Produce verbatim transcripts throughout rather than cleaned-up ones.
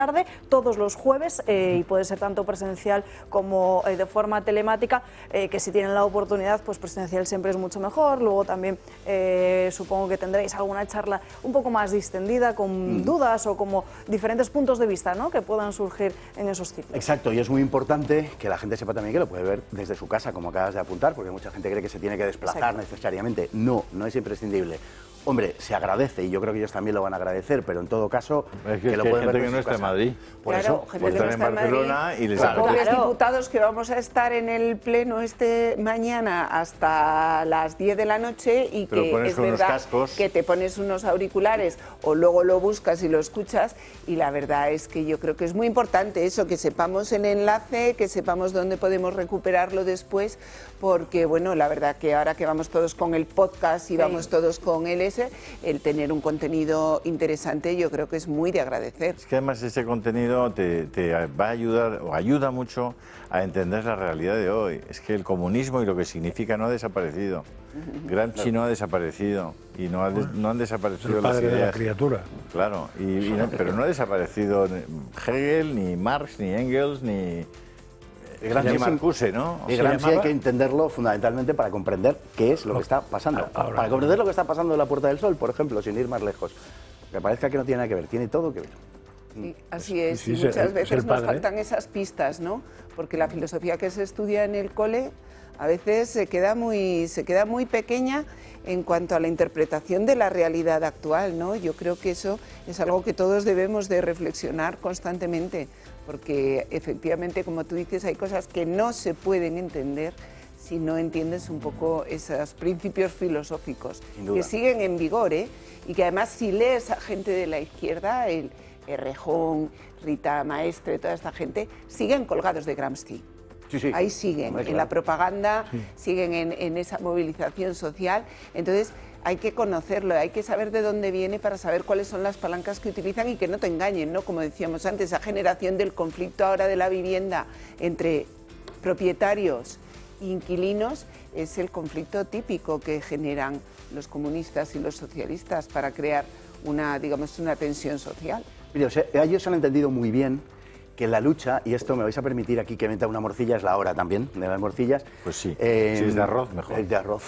tarde, todos los jueves, eh, y puede ser tanto presencial como eh, de forma telemática, eh, que si tienen la oportunidad, pues presencial siempre es mucho mejor. Luego también eh, supongo que tendréis alguna charla un poco más distendida, con mm. dudas o como diferentes puntos de vista, ¿no?, que puedan surgir en esos ciclos. Exacto, y es muy importante que la gente sepa también que lo puede ver desde su casa, como acabas de apuntar, porque mucha gente cree que se tiene que desplazar Exacto. necesariamente. No, no es imprescindible. Hombre, se agradece y yo creo que ellos también lo van a agradecer, pero en todo caso es que, que lo es que pueden hay gente ver que no está en Madrid. Por claro, eso, gente pues que no están en Barcelona y les claro. apetece. Pobres diputados que vamos a estar en el pleno este mañana hasta las diez de la noche y pero que pones es unos verdad cascos. que te pones unos auriculares o luego lo buscas y lo escuchas, y la verdad es que yo creo que es muy importante eso, que sepamos el enlace, que sepamos dónde podemos recuperarlo después, porque bueno, la verdad que ahora que vamos todos con el podcast y sí. vamos todos con el ese, el tener un contenido interesante yo creo que es muy de agradecer. Es que además ese contenido te, te va a ayudar o ayuda mucho a entender la realidad de hoy. Es que el comunismo y lo que significa no ha desaparecido. Gramsci no ha desaparecido y no, ha de, no han desaparecido el padre las ideas. de la criatura. Claro, y, y no, pero no ha desaparecido Hegel, ni Marx, ni Engels, ni... Gramsci, Marcuse, ¿no? Y Gramsci hay que entenderlo fundamentalmente para comprender qué es lo que está pasando. Ahora, para comprender lo que está pasando en la Puerta del Sol, por ejemplo, sin ir más lejos. Me parezca que no tiene nada que ver, tiene todo que ver. Sí, así es, sí, y sí, muchas el, veces padre, nos faltan ¿eh? esas pistas, ¿no? Porque la filosofía que se estudia en el cole a veces se queda muy, se queda muy pequeña en cuanto a la interpretación de la realidad actual, ¿no? Yo creo que eso es algo que todos debemos de reflexionar constantemente, porque efectivamente, como tú dices, hay cosas que no se pueden entender si no entiendes un poco esos principios filosóficos que siguen en vigor, ¿eh? Y que además si lees a gente de la izquierda, el Errejón, Rita Maestre, toda esta gente, siguen colgados de Gramsci. Sí, sí. Ahí siguen, Hombre, claro. en la propaganda, sí. siguen en, en esa movilización social. Entonces hay que conocerlo, hay que saber de dónde viene para saber cuáles son las palancas que utilizan y que no te engañen, ¿no? Como decíamos antes, esa generación del conflicto ahora de la vivienda entre propietarios e inquilinos es el conflicto típico que generan los comunistas y los socialistas para crear una, digamos, una tensión social. Mire, o sea, ellos han entendido muy bien que la lucha, y esto me vais a permitir aquí que meta una morcilla, es la hora también de las morcillas. Pues sí, eh, si es de arroz, mejor. Es de arroz.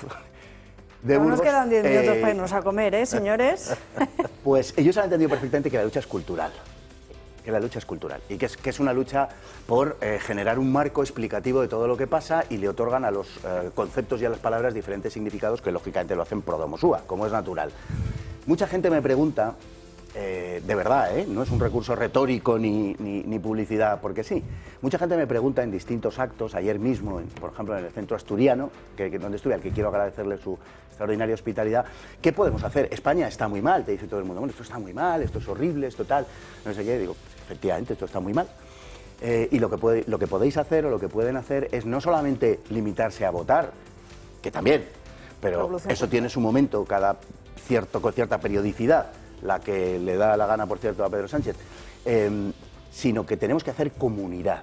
De Burgos, nos quedan diez minutos eh, para irnos a comer, ¿eh, señores? Pues ellos han entendido perfectamente que la lucha es cultural. que la lucha es cultural y que es, que es una lucha por eh, generar un marco explicativo de todo lo que pasa y le otorgan a los eh, conceptos y a las palabras diferentes significados que lógicamente lo hacen pro domo sua, como es natural. Mucha gente me pregunta, eh, de verdad, ¿eh? no es un recurso retórico ni, ni, ni publicidad, porque sí, mucha gente me pregunta en distintos actos, ayer mismo, en, por ejemplo en el centro asturiano, que, que donde estuve, al que quiero agradecerle su extraordinaria hospitalidad, ¿qué podemos hacer? España está muy mal, te dice todo el mundo, bueno, esto está muy mal, esto es horrible, esto tal, no sé qué, digo, efectivamente, esto está muy mal. Eh, y lo que, puede, lo que podéis hacer o lo que pueden hacer es no solamente limitarse a votar, que también, pero eso tiene su momento cada cierto, con cierta periodicidad, la que le da la gana, por cierto, a Pedro Sánchez, eh, sino que tenemos que hacer comunidad.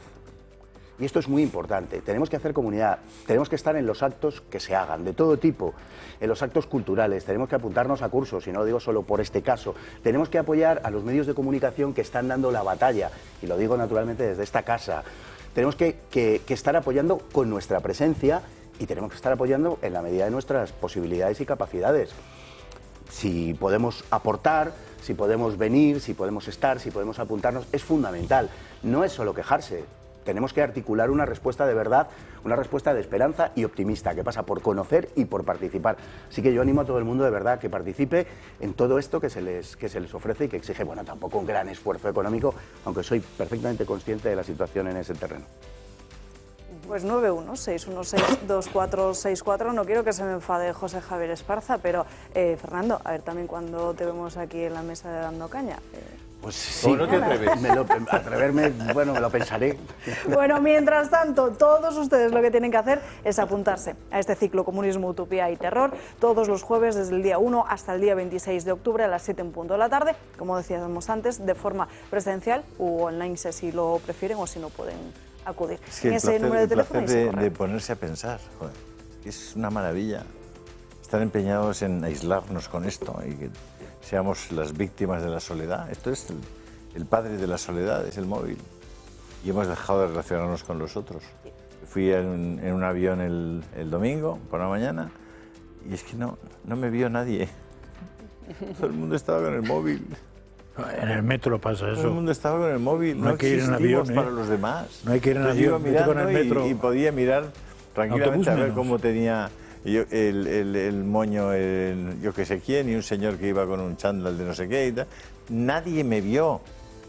Y esto es muy importante, tenemos que hacer comunidad, tenemos que estar en los actos que se hagan, de todo tipo, en los actos culturales, tenemos que apuntarnos a cursos, y no lo digo solo por este caso, tenemos que apoyar a los medios de comunicación que están dando la batalla, y lo digo naturalmente desde esta casa, tenemos que, que, que estar apoyando con nuestra presencia y tenemos que estar apoyando en la medida de nuestras posibilidades y capacidades. Si podemos aportar, si podemos venir, si podemos estar, si podemos apuntarnos, es fundamental, no es solo quejarse. Tenemos que articular una respuesta de verdad, una respuesta de esperanza y optimista, que pasa por conocer y por participar. Así que yo animo a todo el mundo de verdad que participe en todo esto que se les, que se les ofrece y que exige, bueno, tampoco un gran esfuerzo económico, aunque soy perfectamente consciente de la situación en ese terreno. Pues nueve uno seis uno seis dos cuatro seis cuatro, no quiero que se me enfade José Javier Esparza, pero eh, Fernando, a ver también cuando te vemos aquí en la mesa de Dando Caña. Eh, Pues sí, no te atreves? Me lo, atreverme, bueno, me lo pensaré. Bueno, mientras tanto, todos ustedes lo que tienen que hacer es apuntarse a este ciclo Comunismo, Utopía y Terror, todos los jueves desde el día uno hasta el día veintiséis de octubre a las siete en punto de la tarde, como decíamos antes, de forma presencial u online, si así lo prefieren o si no pueden acudir. Es que en el ese placer, número de el teléfono placer de, de ponerse a pensar, joder, es una maravilla. Están empeñados en aislarnos con esto y que seamos las víctimas de la soledad. Esto es el, el padre de la soledad es el móvil. Y hemos dejado de relacionarnos con los otros. Fui en, en un avión el, el domingo por la mañana y es que no, no me vio nadie. Todo el mundo estaba con el móvil. En el metro pasa eso. Todo el mundo estaba con el móvil. No, No hay que ir en avión, ¿eh? para los demás. No hay que ir en Yo avión, iba vete con el mirando metro. Y, y podía mirar tranquilamente Autobús a ver menos. cómo tenía yo, el, el, el moño, el, yo que sé quién, y un señor que iba con un chándal de no sé qué y tal. Nadie me vio.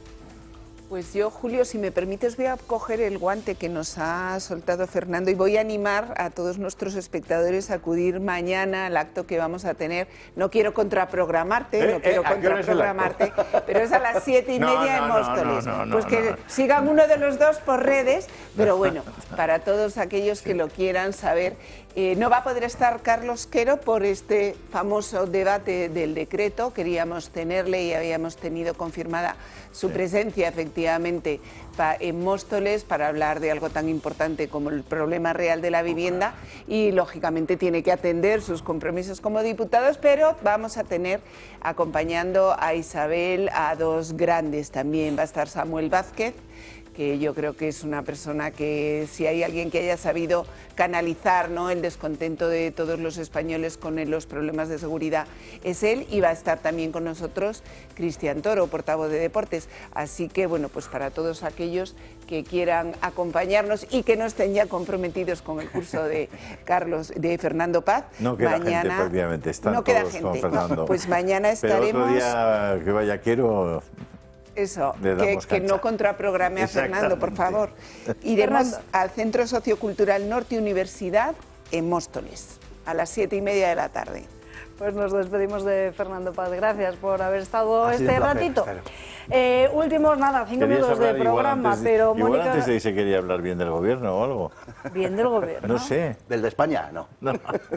Pues yo, Julio, si me permites, voy a coger el guante que nos ha soltado Fernando y voy a animar a todos nuestros espectadores a acudir mañana al acto que vamos a tener. No quiero contraprogramarte, ¿Eh? no quiero ¿Eh? ¿A qué hora es el acto? contraprogramarte, pero es a las siete y No, media no, en no, Móstoles. no, no, no, pues que no. sigan uno de los dos por redes, pero bueno, para todos aquellos que lo quieran saber, eh, no va a poder estar Carlos Quero por este famoso debate del decreto. Queríamos tenerle y habíamos tenido confirmada su Sí. presencia, efectivamente, pa, en Móstoles para hablar de algo tan importante como el problema real de la vivienda y, lógicamente, tiene que atender sus compromisos como diputados, pero vamos a tener acompañando a Isabel a dos grandes también. Va a estar Samuel Vázquez, que yo creo que es una persona que, si hay alguien que haya sabido canalizar, ¿no?, el descontento de todos los españoles con los problemas de seguridad, es él. Y va a estar también con nosotros Cristian Toro, portavoz de Deportes. Así que, bueno, pues para todos aquellos que quieran acompañarnos y que no estén ya comprometidos con el curso de Carlos, de Fernando Paz, No queda mañana gente prácticamente, están no queda todos gente. con Fernando. No, pues mañana Pero estaremos. otro día que vaya quiero... Eso, Le que, damos que cancha. no contraprograme a Fernando, por favor. Iremos Fernando. al Centro Sociocultural Norte Universidad en Móstoles, a las siete y media de la tarde. Pues nos despedimos de Fernando Paz. Gracias por haber estado Ha sido este un placer, ratito. claro. Eh, últimos, nada, cinco Querías minutos de hablar igual programa, antes de- pero igual Mónica... antes de irse quería hablar bien del gobierno o algo. Bien del gobierno. No sé. ¿Del de España? No. No.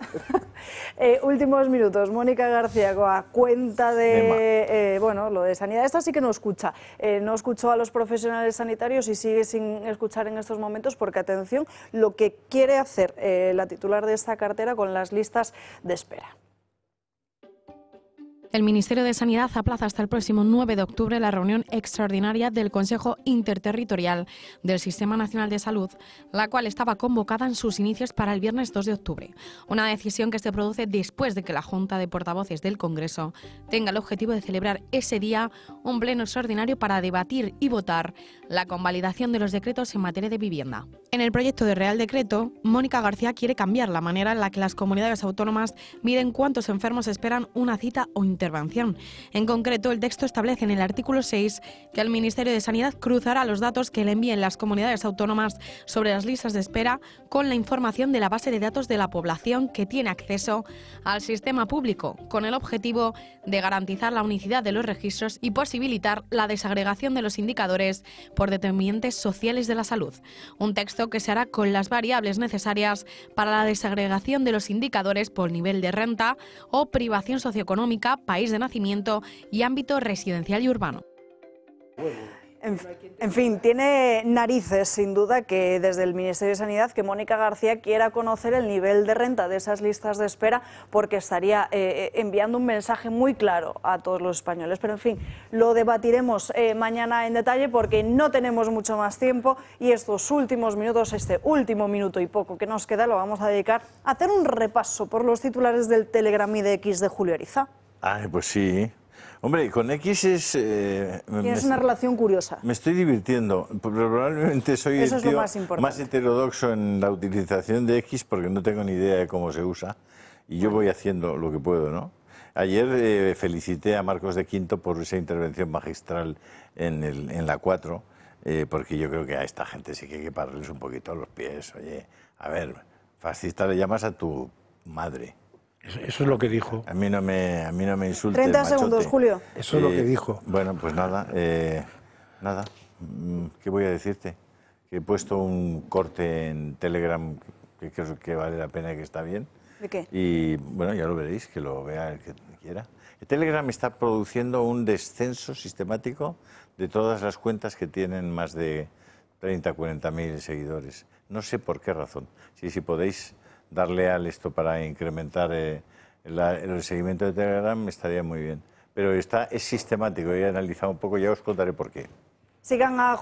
Eh, últimos minutos, Mónica García Coa, cuenta de, eh, bueno, lo de sanidad. Esta sí que no escucha, eh, no escuchó a los profesionales sanitarios y sigue sin escuchar en estos momentos porque, atención, lo que quiere hacer eh, la titular de esta cartera con las listas de espera. El Ministerio de Sanidad aplaza hasta el próximo nueve de octubre la reunión extraordinaria del Consejo Interterritorial del Sistema Nacional de Salud, la cual estaba convocada en sus inicios para el viernes dos de octubre. Una decisión que se produce después de que la Junta de Portavoces del Congreso tenga el objetivo de celebrar ese día un pleno extraordinario para debatir y votar la convalidación de los decretos en materia de vivienda. En el proyecto de Real Decreto, Mónica García quiere cambiar la manera en la que las comunidades autónomas miden cuántos enfermos esperan una cita o intervención. En concreto, el texto establece en el artículo seis que el Ministerio de Sanidad cruzará los datos que le envíen las comunidades autónomas sobre las listas de espera con la información de la base de datos de la población que tiene acceso al sistema público, con el objetivo de garantizar la unicidad de los registros y posibilitar la desagregación de los indicadores por determinantes sociales de la salud. Un texto que se hará con las variables necesarias para la desagregación de los indicadores por nivel de renta o privación socioeconómica, país de nacimiento y ámbito residencial y urbano. En, en fin, tiene narices, sin duda, que desde el Ministerio de Sanidad que Mónica García quiera conocer el nivel de renta de esas listas de espera, porque estaría eh, enviando un mensaje muy claro a todos los españoles. Pero, en fin, lo debatiremos eh, mañana en detalle porque no tenemos mucho más tiempo y estos últimos minutos, este último minuto y poco que nos queda, lo vamos a dedicar a hacer un repaso por los titulares del Telegram y de X de Julio Ariza. Ay, pues sí. Hombre, con X es... Eh, Tienes me, una relación curiosa. Me estoy divirtiendo. Probablemente soy Eso el es lo tío más importante. más heterodoxo en la utilización de X porque no tengo ni idea de cómo se usa y yo voy haciendo lo que puedo, ¿no? Ayer eh, felicité a Marcos de Quinto por esa intervención magistral en, el, en la cuatro, eh, porque yo creo que a esta gente sí que hay que pararles un poquito a los pies. Oye, a ver, fascista le llamas a tu madre. Eso es lo que dijo. A mí no me, a mí no me insulte. treinta machote. segundos, Julio. Eso es lo que dijo. Bueno, pues nada, eh, nada. Mm, ¿Qué voy a decirte? Que he puesto un corte en Telegram que creo que vale la pena y que está bien. ¿De qué? Y bueno, ya lo veréis, que lo vea el que quiera. El Telegram está produciendo un descenso sistemático de todas las cuentas que tienen más de treinta a cuarenta mil seguidores. No sé por qué razón. Sí, si podéis darle al esto para incrementar eh, la, el seguimiento de Telegram estaría muy bien. pero está, es sistemático. He analizado un poco, ya os contaré por qué. Sigan a